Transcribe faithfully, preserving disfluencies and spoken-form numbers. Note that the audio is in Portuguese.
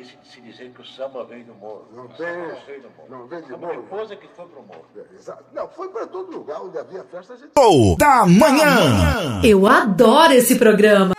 tolice de se dizer que o samba veio do morro. Não o tem, samba não veio do morro. não veio do a morro. Depois é que foi pro morro. É, exato. Não, foi para todo lugar onde havia festa. A gente... Oh, da manhã. Eu adoro esse programa.